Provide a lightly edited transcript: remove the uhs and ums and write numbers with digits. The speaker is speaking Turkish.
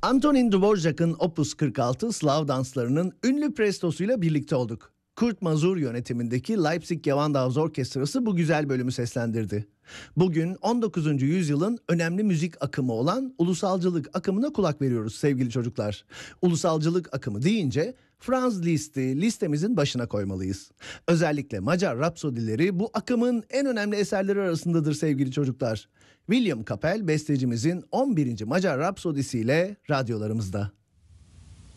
Antonin Dvorak'ın Opus 46 Slav danslarının ünlü prestosuyla birlikte olduk. Kurt Mazur yönetimindeki Leipzig Gewandhaus Orkestrası bu güzel bölümü seslendirdi. Bugün 19. yüzyılın önemli müzik akımı olan ulusalcılık akımına kulak veriyoruz sevgili çocuklar. Ulusalcılık akımı deyince Franz Liszt'i listemizin başına koymalıyız. Özellikle Macar rapsodileri bu akımın en önemli eserleri arasındadır sevgili çocuklar. William Kapell bestecimizin 11. Macar rapsodisiyle radyolarımızda.